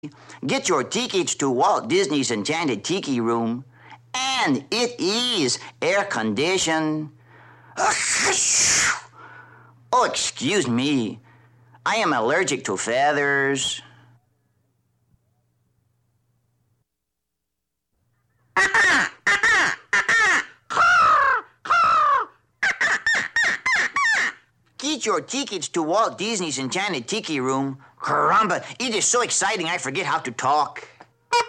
Get your tickets to Walt Disney's Enchanted Tiki Room. And it is air-conditioned. Oh, excuse me. I am allergic to feathers. Get your tickets to Walt Disney's Enchanted Tiki Room. Caramba, it is so exciting I forget how to talk.